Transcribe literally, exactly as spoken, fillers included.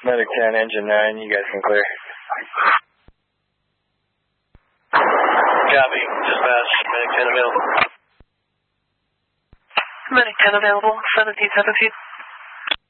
Medic ten, engine nine, you guys can clear. Copy, dispatch, Medic ten available. Medic ten available, seventeen seventeen.